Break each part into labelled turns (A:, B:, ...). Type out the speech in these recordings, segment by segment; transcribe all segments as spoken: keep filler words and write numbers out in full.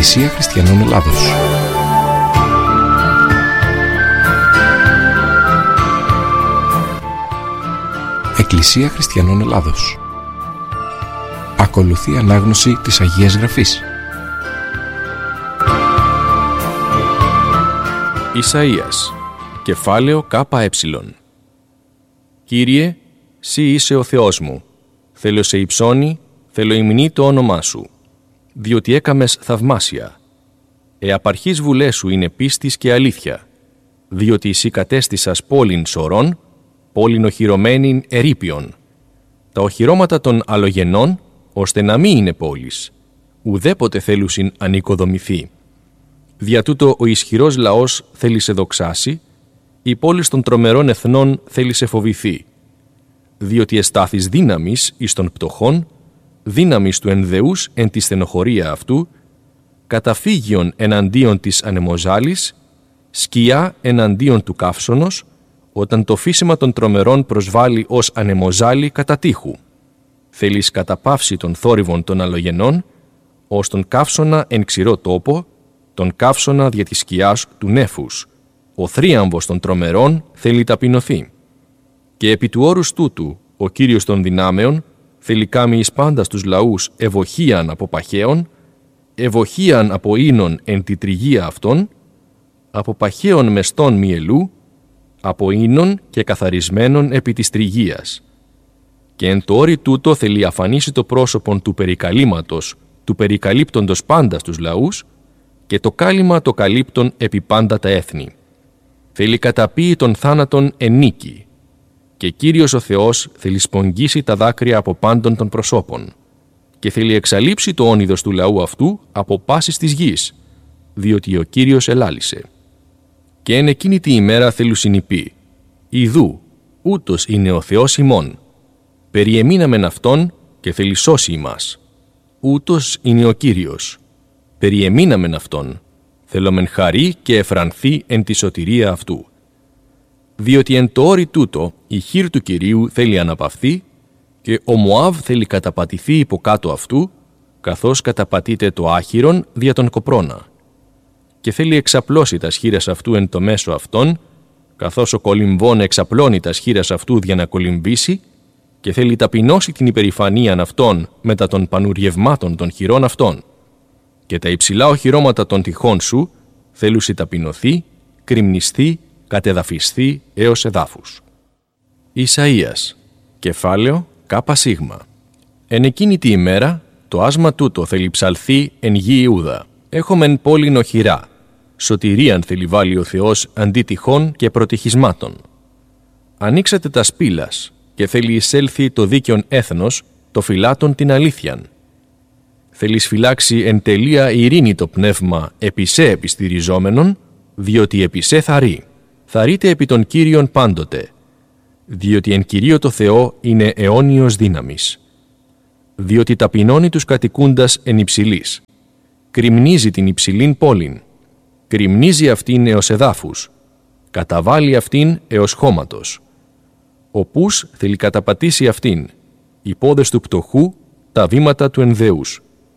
A: Εκκλησία Χριστιανών Ελλάδος. Εκκλησία Χριστιανών Ελλάδος. Ακολουθεί ανάγνωση της Αγίας Γραφής.
B: Ισαΐας, κεφάλαιο ΚΕ. Κύριε, Συ είσαι ο Θεός μου, θέλω σε υψώνει, θέλω υμνεί το όνομά σου, διότι έκαμες θαυμάσια. Εαπαρχής βουλές σου είναι πίστης και αλήθεια, διότι εσύ κατέστησας πόλην σωρών, πόλην οχυρωμένην ερείπιον. Τα οχυρώματα των αλλογενών, ώστε να μη είναι πόλεις, ουδέποτε θέλουσιν ανοικοδομηθεί. Δια τούτο ο ισχυρός λαός θέλει σε δοξάσει, η πόλης των τρομερών εθνών θέλει σε φοβηθεί. Διότι εστάθης δύναμης εις των πτωχών, δύναμης του ενδεούς εν τη στενοχωρία αυτού, καταφύγιον εναντίον της ανεμοζάλης, σκιά εναντίον του καύσωνος, όταν το φύσιμα των τρομερών προσβάλλει ως ανεμοζάλη κατά τείχου. Θέλεις καταπαύσει των θόρυβων των αλλογενών, ως τον καύσωνα εν ξηρό τόπο, τον καύσωνα δια της σκιάς του νέφους. Ο θρίαμβος των τρομερών θέλει ταπεινωθεί. Και επί του όρους τούτου, ο Κύριος των δυνάμεων θέλει κάμει εις πάντα στους λαούς ευοχίαν από παχαίων, ευοχίαν από ίνων εν τη τριγία αυτών, από παχαίων μεστών μυελού, από ίνων και καθαρισμένων επί της τριγίας. Και εν το όρι τούτο θέλει αφανίσει το πρόσωπον του περικαλήματος, του περικαλύπτοντος πάντα στους λαούς, και το κάλυμα το καλύπτον επί πάντα τα έθνη. Θέλει καταπίει των θάνατων εν νίκη. Και Κύριος ο Θεός θέλει σπογγίσει τα δάκρυα από πάντων των προσώπων. Και θέλει εξαλείψει το όνειδος του λαού αυτού από πάσης της γης, διότι ο Κύριος ελάλησε. Και εν εκείνη τη ημέρα θέλουν συνυπεί, ιδού, ούτως είναι ο Θεός ημών. Περιεμείναμεν Αυτόν και θέλει σώσει ημάς. Ούτως είναι ο Κύριος. Περιεμείναμεν Αυτόν, θέλομεν χαρεί και εφρανθεί εν τη σωτηρία αυτού. Διότι εν το όρι τούτο η χείρ του Κυρίου θέλει αναπαυθεί και ο Μωάβ θέλει καταπατηθεί υποκάτω αυτού, καθώς καταπατείται το άχυρον δια τον κοπρώνα. Και θέλει εξαπλώσει τα σχήρας αυτού εν το μέσο αυτών, καθώς ο κολυμβών εξαπλώνει τα σχήρας αυτού για να κολυμβήσει, και θέλει ταπεινώσει την υπερηφανίαν αυτών μετά των πανουριευμάτων των χειρών αυτών. Και τα υψηλά οχυρώματα των τυχών σου θέλουσι ταπεινωθεί, κρυμνιστεί, κατεδαφιστεί έως εδάφους. Ισαΐας, κεφάλαιο ΚΕ. Εν εκείνη τη ημέρα, το άσμα τούτο θέλει ψαλθεί εν γη Ιούδα. Έχομεν πόλην οχυρά. Σωτηρίαν θέλει βάλει ο Θεός αντί τυχών και προτυχισμάτων. Ανοίξατε τα σπήλας και θέλει εισέλθει το δίκαιον έθνος, το φυλάτων την αλήθειαν. Θέλει σφυλάξει εν τελεία ειρήνη το πνεύμα επισέ επιστηριζόμενον, διότι επισέ θαρεί. Θαρείτε επί των Κύριων πάντοτε, διότι εν Κυρίω το Θεό είναι αιώνιος δύναμης. Διότι ταπεινώνει τους κατοικούντας εν υψηλής. Κρυμνίζει την υψηλήν πόλην. Κρυμνίζει αυτήν έως εδάφους. Καταβάλει αυτήν έως χώματος. Ο πούς θέλει καταπατήσει αυτήν. Οι πόδες του πτωχού, τα βήματα του ενδεούς.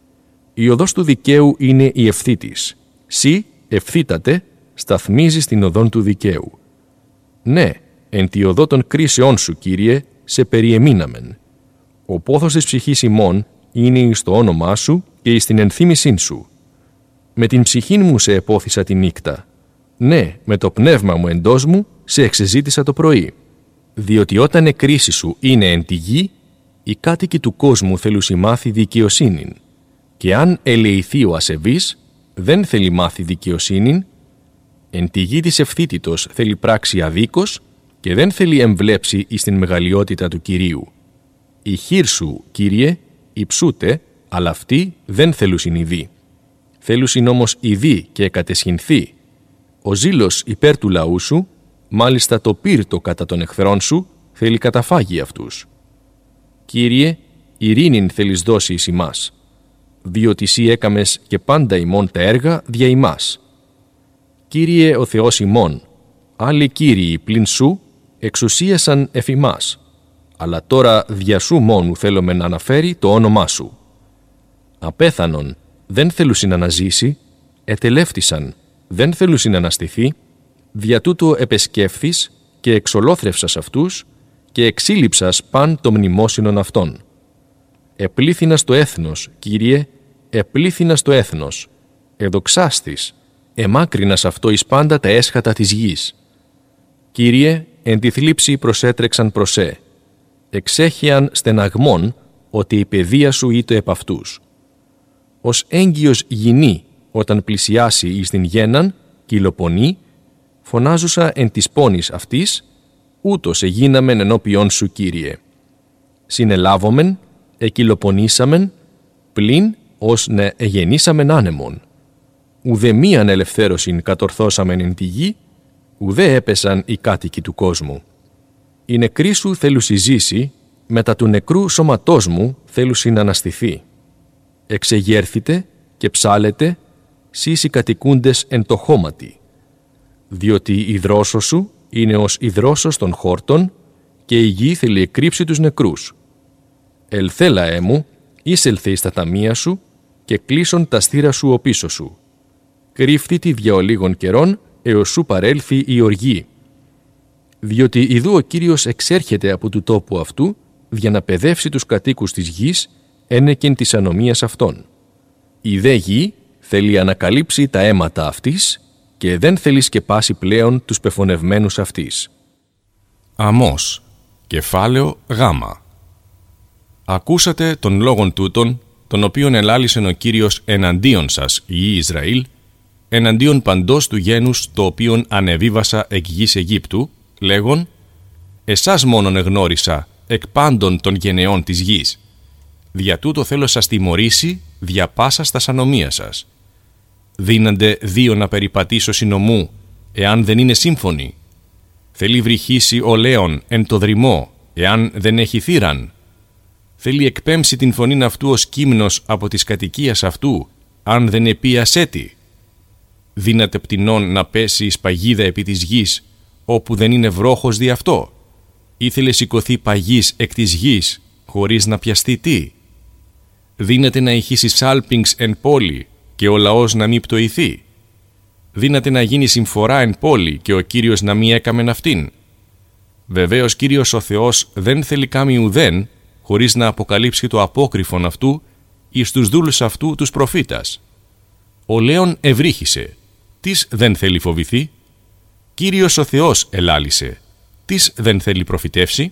B: Η οδός του δικαίου είναι η ευθύ της. Συ, ευθύτατε, σταθμίζεις την οδόν του δικαίου. Ναι, εν τη οδό των κρίσεών σου, Κύριε, σε περιεμείναμεν. Ο πόθος της ψυχής ημών είναι εις το όνομά σου και εις την ενθύμησήν σου. Με την ψυχήν μου σε επόθησα τη νύχτα. Ναι, με το πνεύμα μου εντός μου σε εξεζήτησα το πρωί. Διότι όταν εκκρίση σου είναι εν τη γη, οι κάτοικοι του κόσμου θέλουσι μάθει δικαιοσύνην. Και αν ελεηθεί ο ασεβής, δεν θέλει μάθει δικαιοσύνην. Εν τη γη της ευθύτητος θέλει πράξει αδίκως και δεν θέλει εμβλέψει εις την μεγαλειότητα του Κυρίου. Η χείρ σου, Κύριε, υψούται, αλλά αυτοί δεν θέλουσιν ειδεί. Θέλουσιν όμως ειδεί και κατεσχυνθεί. Ο ζήλος υπέρ του λαού σου, μάλιστα το πύρτο κατά των εχθρών σου, θέλει καταφάγει αυτούς. Κύριε, ειρήνην θέλεις δώσει εις ημάς, διότι εσύ έκαμες και πάντα ημών τα έργα δια ημάς. Κύριε ο Θεός ημών, άλλοι Κύριοι πλην σου εξουσίασαν εφ' ημάς, αλλά τώρα δια σου μόνου θέλουμε να αναφέρει το όνομά σου. Απέθανον, δεν θέλουσιν να αναζήσει, ετελεύτησαν, δεν θέλουσιν να αναστηθεί, δια τούτο επεσκέφθης και εξολόθρευσας αυτούς και εξήλιψας παν το μνημόσυνον αυτών. Επλήθυνας το έθνος, Κύριε, επλήθυνας το έθνος, εδοξάστης, εμάκρυνας αυτό εις πάντα τα έσχατα της γης. Κύριε, εν τη θλίψη προσέτρεξαν προσέ, εξέχειαν στεναγμών ότι η παιδεία σου ήτο επ' αυτούς. Ως έγκυος γυνή, όταν πλησιάσει εις την γέναν, κυλοπονεί, φωνάζουσα εν της πόνης αυτής, ούτως εγίναμεν ενώπιον σου, Κύριε. Συνελάβομεν, εκυλοπονήσαμεν, πλην ως να εγεννήσαμεν άνεμον. Ουδε μίαν ελευθέρωσιν κατορθώσαμεν εν τη γη, ουδέ έπεσαν οι κάτοικοι του κόσμου. Οι νεκροί σου θέλουσι ζήσει, μετά του νεκρού σώματός μου θέλουσι να αναστηθεί. Εξεγέρθητε και ψάλετε, σεις οι κατοικούντες εν το χώματι. Διότι η δρόσο σου είναι ως η δρόσος των χόρτων και η γη θέλει εκρύψει τους νεκρούς. Ελθέλαέ μου, εισελθε εις τα ταμεία σου και κλείσον τα στήρα σου ο πίσω σου. Κρύφθητη δια ολίγων καιρών έως σου παρέλθει η οργή. Διότι ιδού ο Κύριος εξέρχεται από του τόπου αυτού για να παιδεύσει τους κατοίκους της γης ένεκεν της ανομίας αυτών. Η δε γη θέλει ανακαλύψει τα αίματα αυτής και δεν θέλει σκεπάσει πλέον τους πεφωνευμένους αυτής.
C: Αμώς, κεφάλαιο γάμα. Ακούσατε των λόγων τούτων, τον οποίον ελάλησεν ο Κύριος εναντίον σας, η Ισραήλ, εναντίον παντός του γένους το οποίον ανεβίβασα εκ γης Αιγύπτου, λέγον, εσάς μόνον εγνώρισα εκ πάντων των γενεών της γης. Δια τούτο θέλω σας τιμωρήσει δια πάσας τας ανομίας σας. Δίνανται δύο να περιπατήσω συνομού, εάν δεν είναι σύμφωνοι. Θέλει βρυχήσει ο λέον εν το δρυμό, εάν δεν έχει θύραν. Θέλει εκπέμψει την φωνήν αυτού ως κύμνος από της κατοικίας αυτού, αν δεν επεί ασέτη. Δύναται πτηνών να πέσει εις παγίδα επί της γης, όπου δεν είναι βρόχος δι' αυτό. Ήθελε σηκωθεί παγής εκ της γης, χωρίς να πιαστεί τι. Δύναται να ηχήσει σάλπιγγς εν πόλη, και ο λαός να μη πτωηθεί. Δύναται να γίνει συμφορά εν πόλη, και ο Κύριος να μη έκαμεν αυτήν. Βεβαίως Κύριος ο Θεός δεν θέλει κάμει ουδέν, χωρίς να αποκαλύψει το απόκρυφον αυτού εις τους δούλους αυτού τους προφήτας. Ο Λέων ευρύχησε, τις δεν θέλει φοβηθεί. Κύριος ο Θεός ελάλησε, τις δεν θέλει προφητεύσει.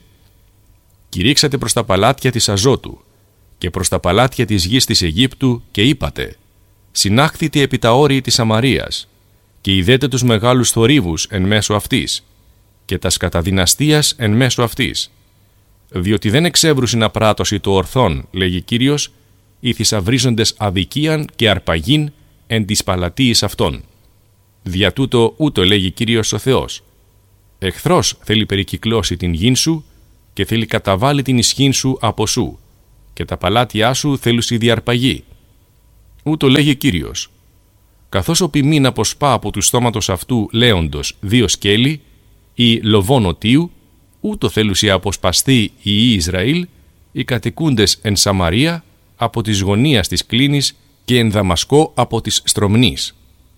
C: Κηρύξατε προς τα παλάτια της Αζώτου και προς τα παλάτια της γης της Αιγύπτου και είπατε, συνάχθητε επί τα όρη της Σαμαρίας και ειδέτε τους μεγάλους θορύβους εν μέσω αυτής και τα σκαταδυναστίας εν μέσω αυτής. Διότι δεν εξεύρουσιν απράτωση το ορθόν, λέγει Κύριος, οι θησαυρίζοντες αδικίαν και αρπαγήν εν της παλατίης αυτών. Δια τούτο ούτω λέγει Κύριος ο Θεός. Εχθρός θέλει περικυκλώσει την γην σου και θέλει καταβάλει την ισχύν σου από σου και τα παλάτια σου θέλουσι διαρπαγή. Ούτω λέγει Κύριος. Καθώς ο ποιμήν αποσπά από του στόματος αυτού λέοντος δύο σκέλη ή λοβών οτίου, ούτω θέλουσι αποσπαστεί οι Ισραήλ, οι κατοικούντες εν Σαμαρία από της γωνίας της κλίνης και εν Δαμασκό από της στρομνής.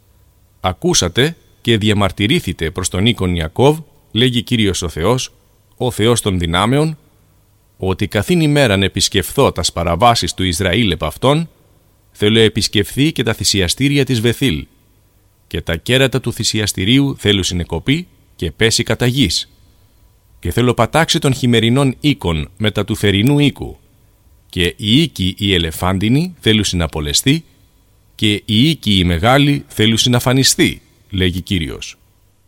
C: Ακούσατε και διαμαρτυρήθητε προς τον οίκον Ιακώβ, λέγει Κύριος ο Θεός, ο Θεός των δυνάμεων, ότι καθήν ημέραν επισκεφθώ τας παραβάσεις του Ισραήλ επ' αυτόν, θέλω επισκεφθεί και τα θυσιαστήρια της Βεθήλ, και τα κέρατα του θυσιαστηρίου θέλω συνεκοπεί και πέσει κατά γης. Και θέλω πατάξει των χειμερινών οίκων μετά του θερινού οίκου, και οι οίκοι οι ελεφάντινοι θέλουν να απολεστεί, και οι οίκοι οι μεγάλοι θέλουν να φανιστεί, λέγει Κύριος.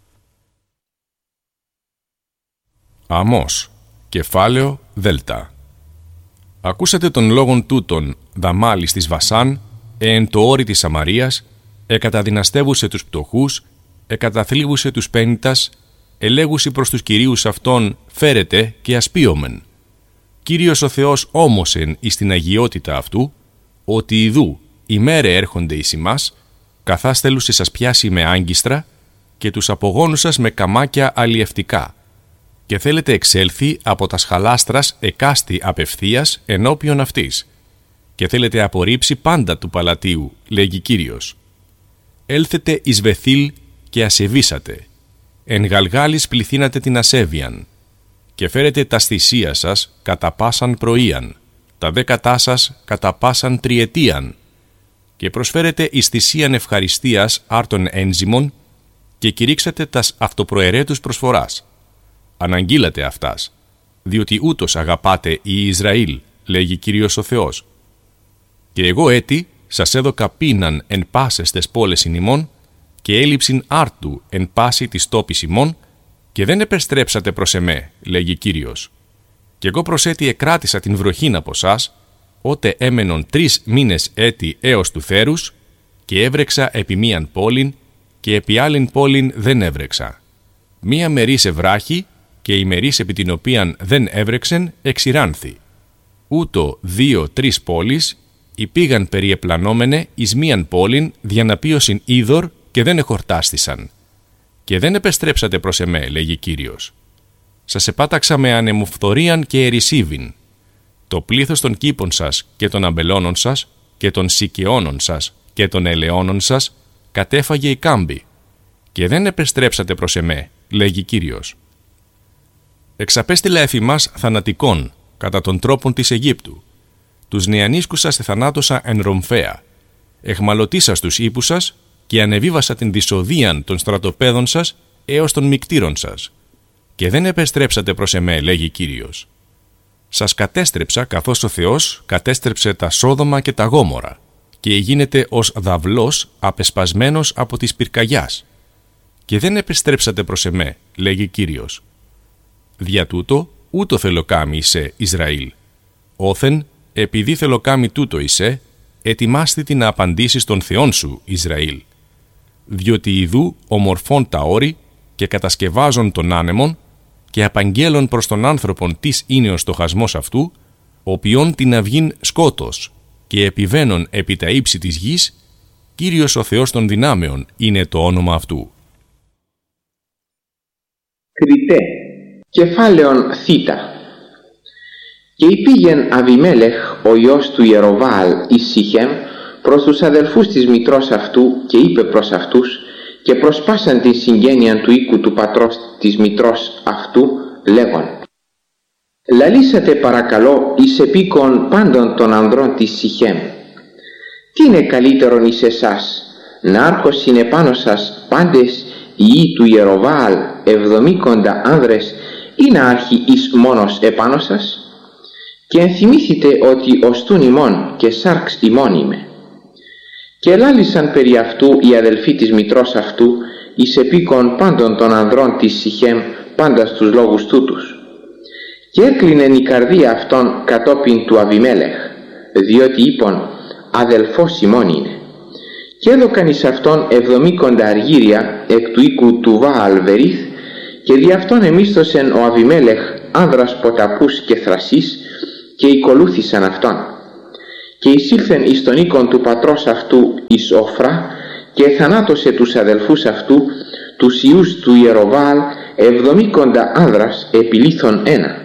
C: Αμώς, κεφάλαιο Δέλτα. Ακούσατε των λόγων τούτων, δαμάλης της Βασάν, εν το όρι της Σαμαρίας, εκαταδυναστεύουσε τους πτωχούς, εκαταθλίβουσε τους πένητας, ελέγουσι προς τους κυρίους αυτών, φέρετε και ασπίωμεν. Κύριος ο Θεός όμωσεν εις την αγιότητα αυτού, ότι ιδού ημέρε έρχονται εις ημάς, καθάς θέλουσι σας πιάσει με άγκιστρα και τους απογόνους σας με καμάκια αλλιευτικά, και θέλετε εξέλθει από τα σχαλάστρας εκάστη απευθείας ενώπιον αυτής. και θέλετε απορρίψει πάντα του παλατίου, λέγει Κύριος. Έλθετε εις Βεθήλ και ασεβήσατε. Εν Γαλγάλης πληθύνατε την ασέβειαν. Και φέρετε τα θυσία σας κατά πάσαν πρωίαν, τα δέκατά σας κατά πάσαν τριετίαν. Και προσφέρετε εις θυσίαν ευχαριστίας άρτων ένζυμων και κηρύξατε τας αυτοπροαιρέτους προσφοράς. Αναγγείλατε αυτάς, διότι ούτως αγαπάτε η Ισραήλ, λέγει Κύριος ο Θεός. Και εγώ έτη σας έδωκα πείναν εν πάσες τες πόλες ημών και έλλειψην άρτου εν πάση της τόπης ημών και δεν επεστρέψατε προς εμέ, λέγει Κύριος. Και εγώ προσέτη εκράτησα την βροχήν από σας, ότε έμενον τρεις μήνες έτη έως του θέρους και έβρεξα επί μίαν πόλην και επί άλλην πόλην δεν έβρεξα. Μία μερίς βράχη και η μερίς επί την οποίαν δεν έβρεξεν εξηράνθη. Ούτω δύο-τρεις πόλεις υπήγαν περιεπλανόμενε εις μίαν πόλην διαναπίωσιν είδωρ και δεν εχορτάστησαν. Και δεν επεστρέψατε προς εμέ, λέγει Κύριος. Σας επάταξα με ανεμοφθορίαν και ερησίβιν. Το πλήθος των κήπων σας και των αμπελώνων σας και των σικαιώνων σας και των ελαιώνων σας κατέφαγε η κάμπη. Και δεν επεστρέψατε προς εμέ, λέγει Κύριος. Εξαπέστειλα εφημάς θανατικών κατά των τρόπων της Αιγύπτου. Τους νεανίσκους σας εθανάτωσα εν Ρομφαία. Εχμαλωτήσα στους ύπους σας και ανεβίβασα την δυσοδίαν των στρατοπέδων σας έως των μικτήρων σας. Και δεν επεστρέψατε προς εμέ, λέγει Κύριος. Σας κατέστρεψα καθώς ο Θεός κατέστρεψε τα Σόδομα και τα Γόμορα και γίνετε ως δαυλός απεσπασμένος από της πυρκαγιάς. Και δεν επεστρέψατε προς εμέ, λέγει Κύριος. Δια τούτο ούτω θελοκάμι εισέ Ισραήλ. Όθεν, επειδή θελοκάμι τούτο εισέ, ετοιμάσθητη να απαντήσεις τον Θεόν σου, Ισραήλ. Διότι ιδού ομορφών τα όρη και κατασκευάζων των άνεμων και απαγγέλων προς τον άνθρωπον τις είναι ο στοχασμός αυτού, οποίον την αυγήν σκότος και επιβαίνων επί τα ύψη της γης, Κύριος ο Θεός των δυνάμεων είναι το όνομα αυτού.
D: Κριτέ, κεφάλαιον θήτα. Και υπήγεν Αβιμέλεχ, ο ιός του Ιεροβαάλ, εις Σιχέμ, προς τους αδελφούς της μητρός αυτού και είπε προς αυτούς και προσπάσαν την συγγένεια του οίκου του πατρός της μητρός αυτού, λέγον: «Λαλήσατε παρακαλώ εις επίκον πάντων των ανδρών της Σιχέμ. Τι είναι καλύτερον εις εσάς, να άρχωσιν επάνω σας πάντες οι ιοί του Ιεροβαάλ εβδομήκοντα άνδρες ή να άρχει εις μόνος επάνω σας? Και ενθυμήθητε ότι οστούν ημών και σάρξ ημών είμαι». Και ελάλησαν περί αυτού οι αδελφοί της μητρός αυτού εις επίκον πάντων των ανδρών της Σιχέμ πάντα στους λόγους τούτους. Και έκλεινεν η καρδία αυτών κατόπιν του Αβιμέλεχ, διότι είπον αδελφός ημών είναι. Και έδωκαν εις αυτόν εβδομήκοντα αργύρια εκ του οίκου του Βαάλ Βερίθ, και δι' αυτόν εμίσθωσεν ο Αβιμέλεχ άνδρας ποταπούς και θρασής, και οικολούθησαν αυτόν. Και εισήλθεν εις τον οίκον του πατρός αυτού εις Ωφρά, και θανάτωσε τους αδελφούς αυτού, τους ιούς του Ιεροβαάλ, εβδομήκοντα άνδρας επιλήθων ένα.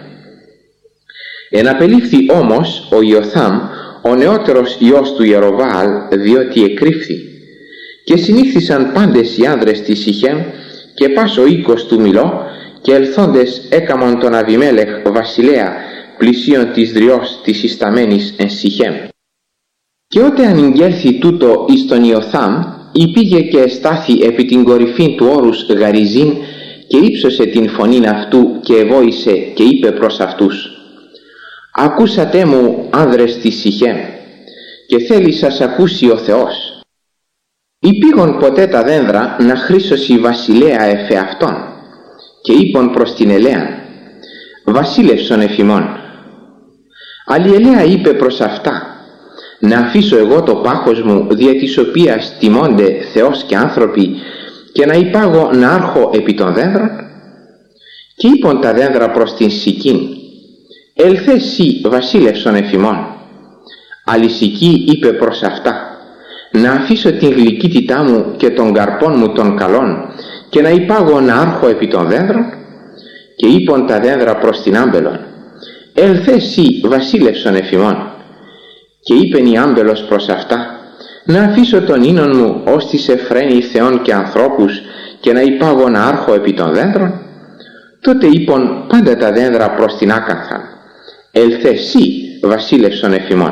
D: Εναπελήφθη όμως ο Ιωθάμ, ο νεότερος ιός του Ιεροβαάλ, διότι εκρύφθη. Και συνήχθησαν πάντες οι άνδρες της Σιχέμ και πας ο οίκος του Μιλώ, και ελθόντες έκαμον τον Αβιμέλεχ βασιλέα πλησίον της δριός της ισταμένης εν Σιχέμ. Και ότε ανηγγέλθη τούτο εις τον Ιωθάμ, υπήγε και εστάθη επί την κορυφήν του όρους Γαριζίν και ύψωσε την φωνήν αυτού και εβόησε και είπε προς αυτούς: «Ακούσατε μου, άνδρες της Σιχέμ, και θέλει σας ακούσει ο Θεός. Υπήγον ποτέ τα δένδρα να χρήσωση βασιλέα εφ' αυτόν, και είπον προς την ελέαν: βασίλευσον εφ' ημών. Αλλά η ελέα είπε προς αυτά: να αφήσω εγώ το πάχος μου, δια της οποίας τιμώνται Θεός και άνθρωποι, και να υπάγω να άρχω επί των δένδρων? Και είπον τα δένδρα προς την Σικήν: ελθέ σοι βασίλευσον εφ' ημών. Αλλά η Σική είπε προς αυτά: να αφήσω την γλυκύτητά μου και των καρπών μου των καλών, και να υπάγω να άρχω επί των δένδρων? Και είπον τα δένδρα προς την άμπελον: ελθέ σοι βασίλευσον εφ' ημών. Και είπεν η άμπελος προς αυτά, να αφήσω τον ίνον μου ως της εφραίνει θεών και ανθρώπους και να υπάγω να άρχω επί των δέντρων. Τότε είπαν πάντα τα δέντρα προς την άκανθαν, ελθέ σύ βασίλευσον εφημών.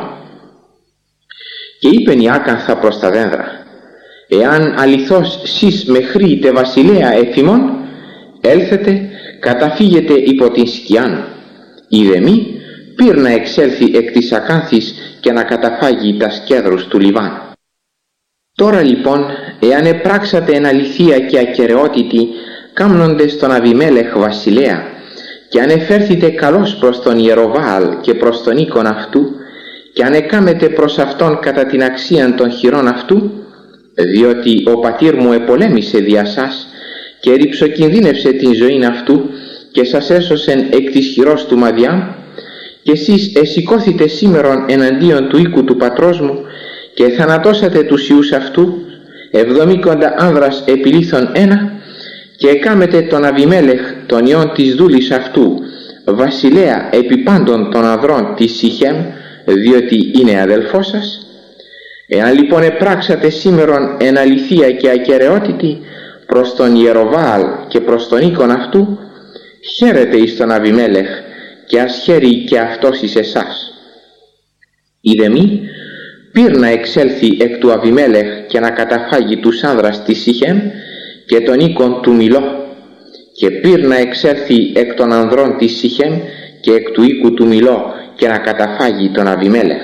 D: Και είπεν η άκανθα προς τα δέντρα, εάν αληθώς σεις με χρήτε βασιλέα εφημών, έλθετε, καταφύγετε υπό την σκιάν, είδε μη πήρ να εξέλθει εκ της ακάνθης και να καταφάγει τα σκέδρους του Λιβάνου. Τώρα λοιπόν, εάν επράξατε εν αληθεία και ακεραιότητη, κάμνοντες τον Αβιμέλεχ βασιλέα, και αν εφέρθητε καλώς προς τον Ιεροβαάλ και προς τον οίκον αυτού, και αν εκάμετε προς αυτόν κατά την αξίαν των χειρών αυτού, διότι ο πατήρ μου επολέμησε δια σας και ρυψοκινδύνευσε την ζωήν αυτού και σας έσωσεν εκ της χειρός του Μαδιάμ, και εσείς εσηκώθητε σήμερον εναντίον του οίκου του πατρός μου και θανατώσατε τους ιούς αυτού, εβδομήκοντα άνδρας επιλήθων ένα, και εκάμετε τον Αβιμέλεχ τον ιόν της δούλης αυτού βασιλέα επί πάντων των ανδρών της Σιχέμ, διότι είναι αδελφός σας. Εάν λοιπόν επράξατε σήμερον εν αληθεία και ακεραιότητη προς τον Ιεροβαάλ και προς τον οίκον αυτού, χαίρετε εις τον Αβιμέλεχ και ας χαίρει και αυτός εις εσάς. Είδε μη πήρ να εξέλθει εκ του Αβιμέλεχ και να καταφάγει τους άνδρας της Σιχέμ και τον οίκον του Μιλώ, και πήρ να εξέλθει εκ των ανδρών της Σιχέμ και εκ του οίκου του Μιλώ και να καταφάγει τον Αβιμέλεχ.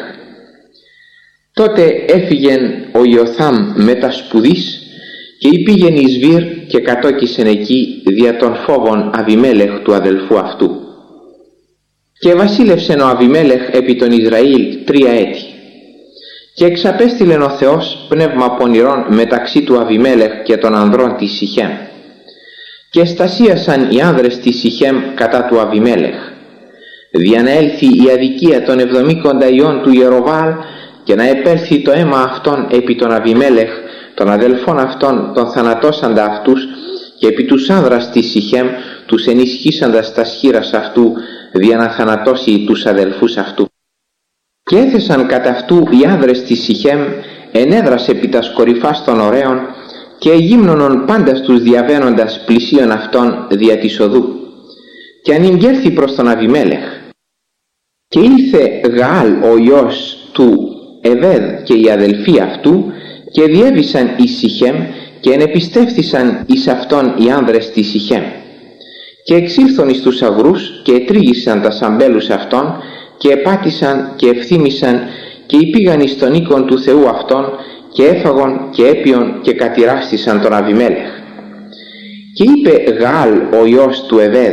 D: Τότε έφυγεν ο Ιωθάμ μετά σπουδής και υπήγεν εις Βύρ και κατόκισεν εκεί δια των φόβων Αβιμέλεχ του αδελφού αυτού. Και βασίλευσεν ο Αβιμέλεχ επί τον Ισραήλ τρία έτη. Και εξαπέστειλεν ο Θεός πνεύμα πονηρών μεταξύ του Αβιμέλεχ και των ανδρών της Σιχέμ. Και στασίασαν οι άνδρες της Σιχέμ κατά του Αβιμέλεχ, δια να έλθει η αδικία των εβδομήκοντα ιών του Ιεροβαάλ και να επέλθει το αίμα αυτών επί τον Αβιμέλεχ, των αδελφών αυτών των θανατώσαντα αυτούς, και επί τους άνδρας της Σιχέμ τους ενισχύσαντας τα σχήρας αυτού, δια να θανατώσει τους αδελφούς αυτού. Και έθεσαν κατά αυτού οι άνδρες της Σιχέμ ενέδρας επί τας κορυφάς των ωραίων και γύμνωνον πάντα στους διαβαίνοντας πλησίον αυτών δια της οδού, και ανηγγέλθη προς τον Αβιμέλεχ. Και ήλθε Γαάλ ο ιός του Εβέδ και οι αδελφοί αυτού και διέβησαν εις Σιχέμ και ενεπιστεύθησαν εις αυτόν οι άνδρες της Σιχέμ, και εξήλθον εις τους αγρούς και ετρίγησαν τα σαμπέλους αυτών και επάτησαν και ευθύμησαν και υπήγαν εις τον οίκον του Θεού αυτών και έφαγον και έπιον και κατηράστησαν τον Αβιμέλεχ. Και είπε Γαάλ ο ιός του Εβέδ,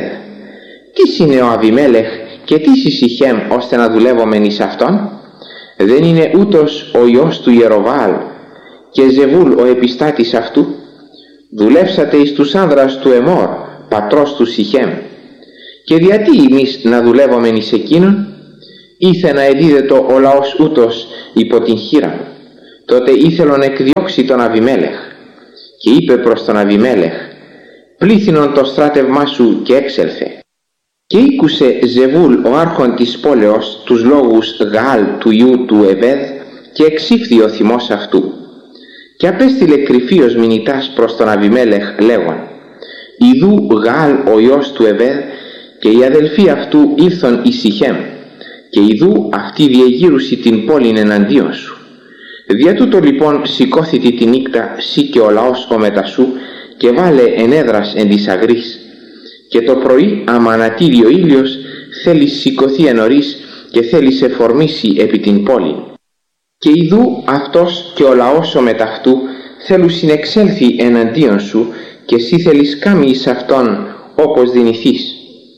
D: τι είναι ο Αβιμέλεχ και τι η Σιχέμ ώστε να δουλεύομεν εις αυτόν? Δεν είναι ούτως ο ιός του Ιεροβαάλ και Ζεβούλ ο επιστάτης αυτού? Δουλεύσατε εις τους άνδρας του Εμόρ, πατρός του Σιχέμ. Και γιατί εμείς να δουλεύομεν εις εκείνον? Ήθε να εδίδετο ο λαός ούτως υπό την χείρα. Τότε ήθελον εκδιώξει τον Αβιμέλεχ. Και είπε προς τον Αβιμέλεχ, πλήθυνον το στράτευμά σου και έξελθε. Και ήκουσε Ζεβούλ ο άρχον της πόλεως τους λόγους Γαάλ του ιού του Εβέδ και εξήφθη ο θυμός αυτού. Και απέστειλε κρυφίος μηνυτάς προς τον Αβιμέλεχ λέγον, ιδού Γαάλ ο ιός του Εβέδ και οι αδελφοί αυτού ήρθον εις Σιχέμ, και ιδού αυτοί διεγύρουσι την πόλην εναντίον σου. Δια τούτο λοιπόν σηκώθητη τη νύκτα σύ και ο λαός ο μετασού και βάλε ενέδρας εν της αγρής. Και το πρωί άμα ανατήρει ο ήλιος θέλει σηκωθεί ενωρίς και θέλει σε φορμήσει επί την πόλη. Και ιδού αυτός και ο λαός ο μεταυτού θέλουν συνεξέλθει εναντίον σου και εσύ θέλεις κάμει εις αυτόν όπως δυνηθείς.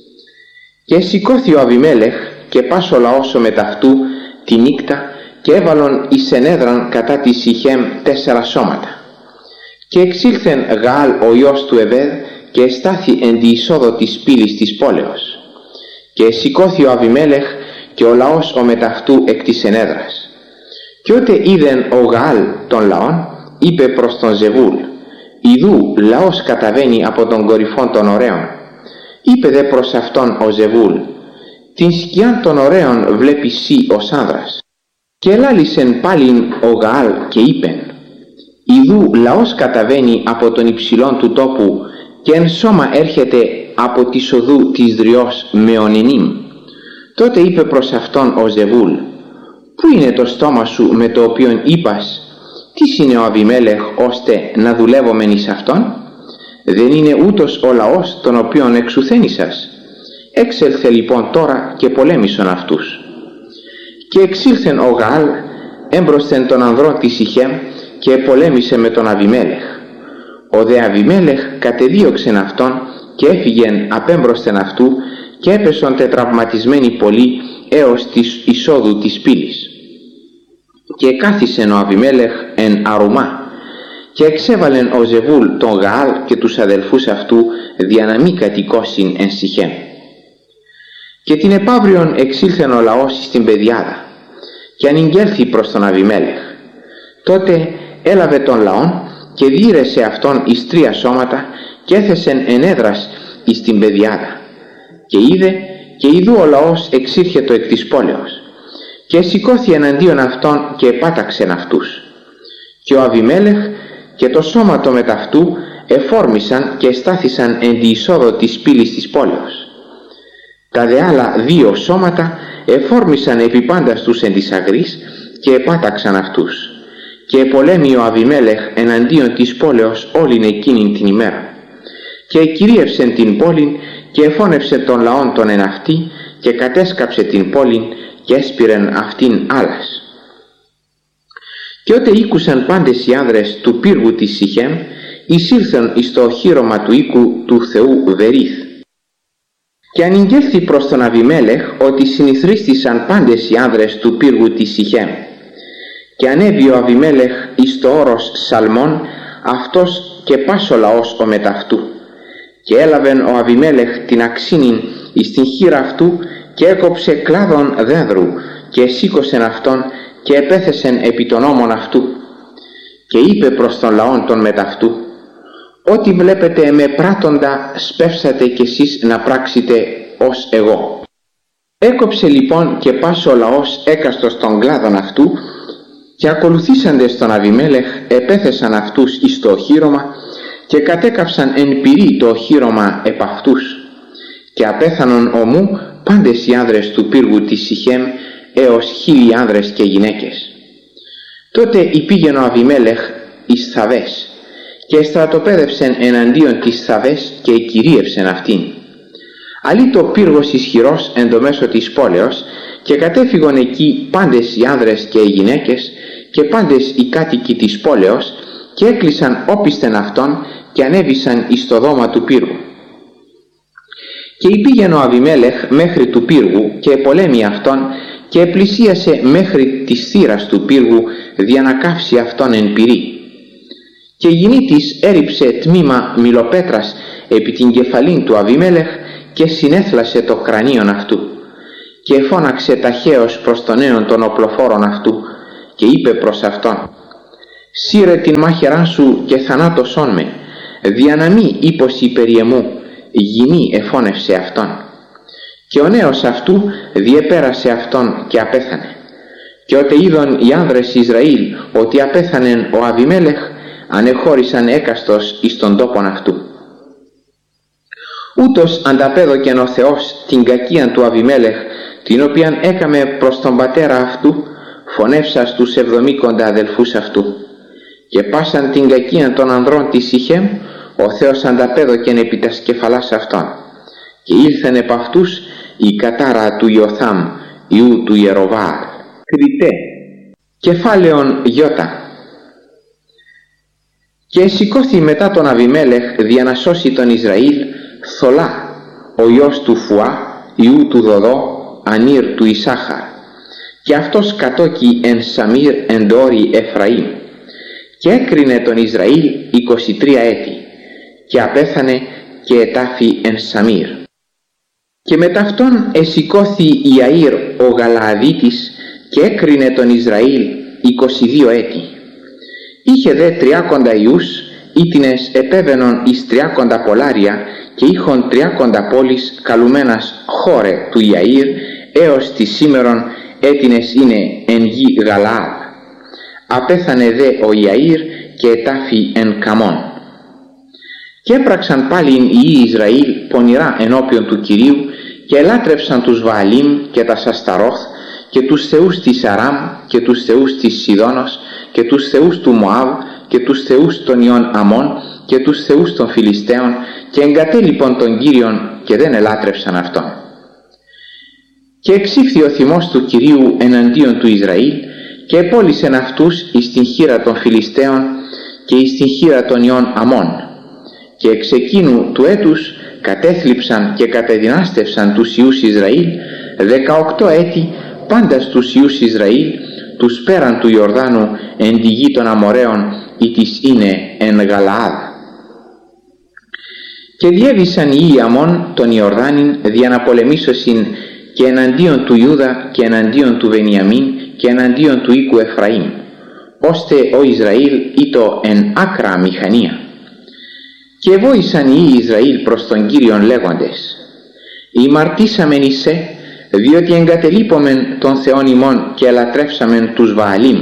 D: Και σηκώθη ο Αβιμέλεχ και πας ο λαός ο μεταυτού τη νύκτα και έβαλον εις ενέδραν κατά τη Σιχέμ τέσσερα σώματα. Και εξήλθεν Γαάλ ο ιός του Εβέδ και εστάθη εν τη εισόδο της πύλης της πόλεως. Και σηκώθη ο Αβιμέλεχ και ο λαός ο μεταυτού εκ της ενέδρας. Και ότε είδεν ο Γαάλ των λαών, είπε προς τον Ζεβούλ, ιδού λαός καταβαίνει από τον κορυφών των ωραίων. Είπε δε προς αυτόν ο Ζεβούλ, την σκιάν των ωραίων βλέπεις σύ ως άνδρας. Και ελάλησεν πάλιν ο Γαάλ και είπεν: «Ιδού λαός καταβαίνει από τον υψηλόν του τόπου και εν σώμα έρχεται από τη οδού της Δριός Μεωνενίμ». Τότε είπε προς αυτόν ο Ζεβούλ: «Πού είναι το στόμα σου με το οποίον είπας, τι είναι ο Αβιμέλεχ ώστε να δουλεύομεν εις αυτόν? Δεν είναι ούτως ο λαός τον οποίον εξουθένησας? Έξελθε λοιπόν τώρα και πολέμησον αυτούς». Και εξήλθεν ο Γαάλ έμπροσθεν των ανδρών της Σιχέμ και πολέμησε με τον Αβιμέλεχ. Ο δε Αβιμέλεχ κατεδίωξεν αυτόν και έφυγεν απέμπροσθεν αυτού και έπεσον τετραυματισμένοι πολλοί έως της εισόδου της πύλης. Και κάθισεν ο Αβιμέλεχ εν Αρουμά και εξέβαλεν ο Ζεβούλ τον Γαάλ και τους αδελφούς αυτού δια να μη κατοικώσιν εν Σιχέμ. Και την επαύριον εξήλθεν ο λαός στην πεδιάδα και ανηγγέλθη προς τον Αβιμέλεχ. Τότε έλαβε τον λαόν και διήρεσε αυτόν εις τρία σώματα και έθεσεν ενέδρας εις την πεδιάδα. Και είδε και ιδού ο λαός εξήρχετο εκ της πόλεως και σηκώθη εναντίον αυτών και επάταξεν αυτούς. Και ο Αβιμέλεχ και το σώματο μεταυτού εφόρμησαν και στάθησαν εν τη εισόδο της πύλης της πόλεως. Τα δε άλλα δύο σώματα εφόρμησαν επί πάντας τους εν της αγρής και επάταξαν αυτούς. Και πολέμη ο Αβιμέλεχ εναντίον της πόλεως όλην εκείνην την ημέρα. Και κυρίευσεν την πόλην και εφώνευσε τον λαόν τον εν αυτή και κατέσκαψε την πόλην και έσπηρεν αυτήν άλλας. Και ότε ήκουσαν πάντες οι άνδρες του πύργου της Σιχέμ, εισήλθαν εις το οχύρωμα του οίκου του Θεού Βερίθ. Και ανηγγέλθη προς τον Αβιμέλεχ ότι συνηθρίστησαν πάντες οι άνδρες του πύργου της Σιχέμ. Και ανέβη ο Αβιμέλεχ εις το όρος Σαλμών, αυτός και πας ο λαός ο μεταυτού. Και έλαβεν ο Αβιμέλεχ την αξίνην εις την χείρα αυτού και έκοψε κλάδον δένδρου και σήκωσεν αυτόν και επέθεσεν επί των ώμων αυτού. Και είπε προς τον λαόν τον μεταυτού: «Ό,τι βλέπετε με πράττοντα σπεύσατε κι εσείς να πράξετε ως εγώ». Έκοψε λοιπόν και πας ο λαός έκαστος των κλάδων αυτού και ακολουθήσαντες τον Αβιμέλεχ επέθεσαν αυτούς εις το οχύρωμα και κατέκαψαν εν πυρί το οχύρωμα επ' αυτούς. Και απέθανον ομού πάντες οι άνδρες του πύργου της Σιχέμ έως χίλιοι άνδρες και γυναίκες. Τότε υπήγαινε ο Αβιμέλεχ εις Θαβές και στρατοπέδευσεν εναντίον της Θαβές και εκυρίευσεν αυτήν. Αλλή το πύργος ισχυρός εν το μέσο της πόλεως και κατέφυγον εκεί πάντες οι άνδρες και οι γυναίκες και πάντες οι κάτοικοι της πόλεως και έκλεισαν όπισθεν αυτόν και ανέβησαν εις το δώμα του πύργου. Και υπήγαινε ο Αβιμέλεχ μέχρι του πύργου και επολέμη αυτόν και επλησίασε μέχρι της θύρας του πύργου δια να καύσει αυτόν εν πυρί. Και η γυνή της έριψε τμήμα μιλοπέτρας επί την κεφαλήν του Αβιμέλεχ και συνέθλασε το κρανίον αυτού. Και εφώναξε ταχαίως προς τον νέον των οπλοφόρων αυτού και είπε προς αυτόν: «Σύρε την μάχαιρά σου και θανάτωσόν με, δια να μη ύπωση περί εμού». Γυνή εφώνευσε αυτόν. Και ο νέος αυτού διεπέρασε αυτόν και απέθανε. Και ότε είδον οι άνδρες Ισραήλ ότι απέθανεν ο Αβιμέλεχ, ανεχώρησαν έκαστος εις τον τόπον αυτού. Ούτως ανταπέδωκεν ο Θεός την κακίαν του Αβιμέλεχ, την οποίαν έκαμε προς τον πατέρα αυτού, φωνεύσας τους εβδομήκοντα αδελφούς αυτού. Και πάσαν την κακίαν των ανδρών της Σιχέμ, ο Θεός ανταπέδωκεν επί τας κεφαλάς αυτών. Και ήλθεν επ' αυτούς η κατάρα του Ιωθάμ, ιού του Ιεροβάαλ. Κριτέ. Κεφάλαιον Ιώτα. Και σηκώθη μετά τον Αβιμέλεχ δια να σώσει τον Ισραήλ Θολά, ο ιός του Φουά, ιού του Δοδό, Ανήρ του Ισάχαρ. Και αυτός κατόκι εν Σαμήρ εν Δόρη Εφραήμ. Και έκρινε τον Ισραήλ είκοσι τρία έτη. Και απέθανε και ετάφη εν Σαμήρ. Και μετ' αυτόν εσηκώθη Ιαΐρ ο Γαλααδίτης και έκρινε τον Ισραήλ είκοσι δύο έτη. Είχε δε τριάκοντα ιούς, ήτινες επέβαινον εις τριάκοντα πολάρια και είχον τριάκοντα πόλεις καλουμένας Χόρε του Ιαΐρ έως τη σήμερον έτινες είναι εν γη Γαλαάδ. Απέθανε δε ο Ιαΐρ και ετάφη εν Καμών. Και έπραξαν πάλι οι υιοί Ισραήλ πονηρά ενώπιον του Κυρίου και ελάτρευσαν τους Βααλίμ και τα Ασταρόθ και τους θεούς της Αράμ και τους θεούς της Σιδώνος και τους θεούς του Μωάβ και τους θεούς των ιών Αμών και τους θεούς των Φιλιστέων και εγκατέλειπον τον Κύριον και δεν ελάτρευσαν αυτόν. Και εξήφθη ο θυμός του Κυρίου εναντίον του Ισραήλ και επόλυσεν αυτούς εις την χείρα των Φιλιστέων και εις την χείρα των ιών Αμών. Και εξ εκείνου του έτους κατέθλιψαν και κατεδυνάστευσαν τους ιούς Ισραήλ δεκαοκτώ έτη πάντα στους ιούς Ισραήλ τους πέραν του Ιορδάνου εν τη γη των Αμοραίων ή της είναι εν Γαλαάδ. Και διέβησαν οι ιοί Αμών τον Ιορδάνην δια να πολεμήσωσιν και εναντίον του Ιούδα και εναντίον του Βενιαμίν και εναντίον του οίκου Εφραήμ, ώστε ο Ισραήλ ήτο εν άκρα μηχανία. Και βόησαν οι ιοί Ισραήλ προς τον Κύριον λέγοντες: «Ημαρτήσαμεν εις σε, διότι εγκατελείπομεν τον Θεόν ημών και ελατρεύσαμεν τους Βααλίμ».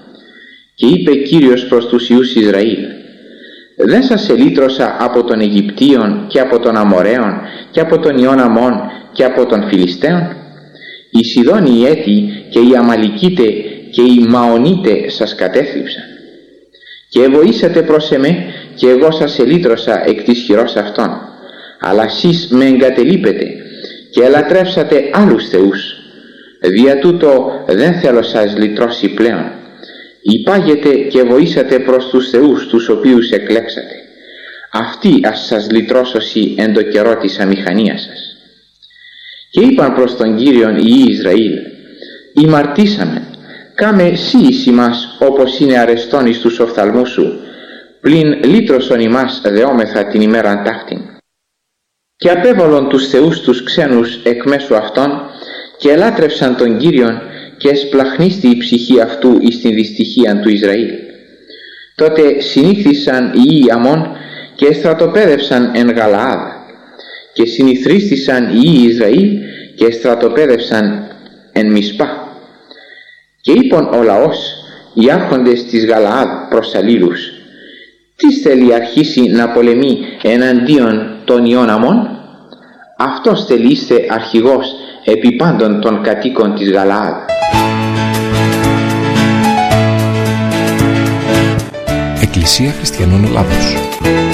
D: Και είπε Κύριος προς τους ιούς Ισραήλ: «Δεν σας ελύτρωσα από των Αιγυπτίων και από των Αμοραίων και από των ιών Αμών και από των Φιλιστέων? Οι Σιδώνοι οι Έτι και οι Αμαλικίτε και οι Μαονίτε σας κατέθλιψαν. Και εβοήσατε προς εμέ και εγώ σας ελύτρωσα εκ της χειρός αυτών. Αλλά σεις με εγκατελείπετε και ελατρεύσατε άλλους θεούς. Δια τούτο δεν θέλω σας λυτρώσει πλέον. Υπάγετε και βοήσατε προς τους θεούς τους οποίους εκλέξατε. Αυτοί ας σας λυτρώσωσι εν το καιρό της αμηχανίας σας». Και είπαν προς τον Κύριον οι ιοί Ισραήλ: «Ημαρτήσαμεν, κάμε σύ εις ημάς όπως είναι αρεστόν εις τους οφθαλμούς σου, πλην λύτρωσον ημάς δεόμεθα την ημέραν ταύτην». Και απέβαλον τους θεούς τους ξένους εκ μέσου αυτών και ελάτρευσαν τον Κύριον και εσπλαχνίστη η ψυχή αυτού εις την δυστυχίαν του Ισραήλ. Τότε συνήθισαν οι ιοί Αμών και εστρατοπέδευσαν εν Γαλαάδ και συνηθρίστησαν οι ιοί Ισραήλ και εστρατοπέδευσαν εν Μισπά. Και είπαν ο λαός, οι άρχοντες της Γαλαάδ προς αλλήλους: «Τι θέλει αρχίσει να πολεμεί εναντίον των ιών Αμών? Αυτός θέλει είστε αρχηγός επί πάντων των κατοίκων της Γαλαάδ».
A: Εκκλησία Χριστιανών Ελλάδος.